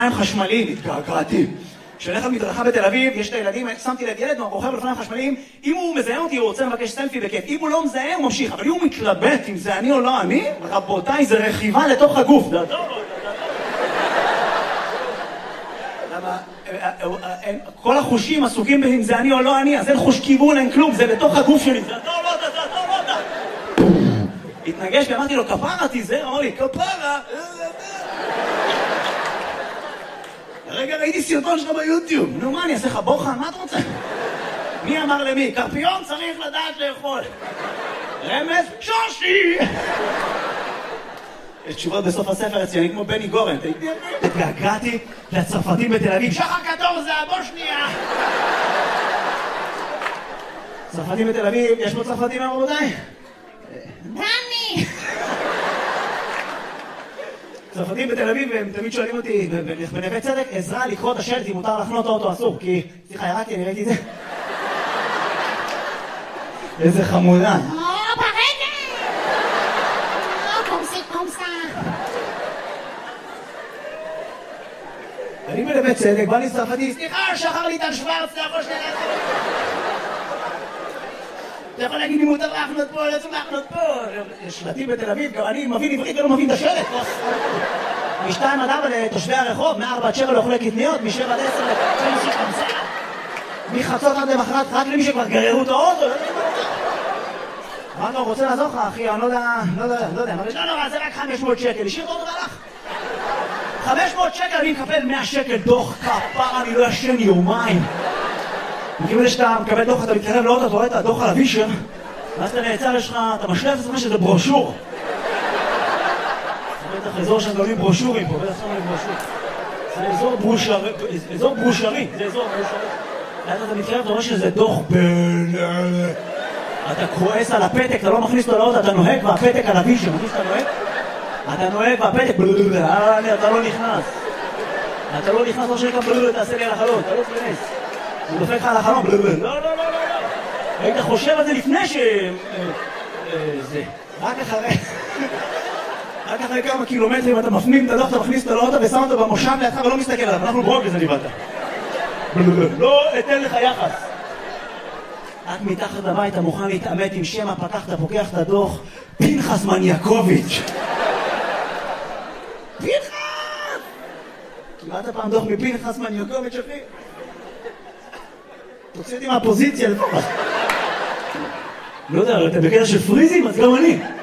חשמליים, התגעגעתי. כשהולך על מדרכה בתל אביב, יש את הילדים, שמתי לב ילד, הוא רוכב על אופניים חשמליים, אם הוא מזהה אותי, הוא רוצה לבקש סלפי בכיף. אם הוא לא מזהה, הוא ממשיך. אבל אם הוא מתלבט אם זה אני או לא אני, רבותיי, זה רכיבה לתוך הגוף. למה? כל החושים עסוקים אם זה אני או לא אני, אז אין חוש כיוון, אין כלום, זה לתוך הגוף שלי. זה אתה או לא אתה, זה אתה או לא אתה. התנגש ואמרתי לו, כפרה תיזהר, אמר לי, כפרה. רגע, ראיתי סרטון שלך ביוטיוב. נו, מה, אני אעשה לך בוחן? מה אתה רוצה? מי אמר למי? קרפיון צריך לדעת לאכול. רמז? שושי! יש תשובות בסוף הספר אצלי, אני כמו בני גורן. התגעגעתי לצרפתים בתל אביב. שחר קטור זה הבושניה! צרפתים בתל אביב, יש פה צרפתים רבותיי? דני! צרפתים בתל אביב, הם תמיד שואלים אותי בנווה צדק, עזרה לקרוא את השלט אם מותר לחנות אותו אסור, כי... סליחה, ירדתי, אני ראיתי את זה. איזה חמודה. אני בנווה צדק, בא לי צרפתי, סליחה, שחר ליטל שוורץ, אתה יכול שנייה לעשות. אתה יכול להגיד לי מותר לחנות פה, לא צריך לחנות פה. יש שלטים בתל אביב, גם אני מבין עברית ולא מבין את השלט. מ-2 עד 4 לתושבי הרחוב, מ-4 עד 7 לאוכלי קטניות, מ-7 עד 10 לתושבי חמסה. מחצות עד למחרת, רק למי שכבר גררו את האוטו. אמרנו, רוצה לעזור לך, אחי, אני לא יודע, לא, זה רק 500 שקל, השאיר אותו והלך. 500 שקל, אני מקבל 100 שקל דוח כפר, אני לא ישן יומיים. מכיוון שאתה מקבל דוח, אתה מתקרב לאוטו, אתה רואה את הדוח על הווישר, ואז אתה נעצר, יש לך, אתה משלב את עצמך שזה ברושור. בטח אזור שהם גולים ברושורים פה, בטח שמים ברושור. זה אזור ברושרי, זה אזור ברושרי. ואז אתה מתקרב, אתה רואה שזה דוח אתה כועס על הפתק, אתה לא מכניס אותו לאוטו, אתה נוהג והפתק על הווישר, מכניס אתה נוהג? אתה נוהג והפתק, אתה לא נכנס. אתה לא נכנס, לא שנקרא תעשה לי על החלון, אתה לא תכנס. הוא דופק לך על החלון, לא. היית חושב על זה לפני זה. רק אחרי כמה קילומטרים אתה מפנים את הדוח, אתה מכניס אותו לאוטו ושם אותו במושב לידך ולא מסתכל עליו, אנחנו ברוק לזה נבלת. לא אתן לך יחס. רק מתחת לבית אתה מוכן להתאמת עם שמה, פתחת, פוקח את הדוח, פנחס מניאקוביץ'. פנחס! קיבלת פעם דוח מפנחס מניאקוביץ', אחי? תוציא אותי מהפוזיציה לפחות. לא יודע, אתה בקטע של פריזים, אז גם אני.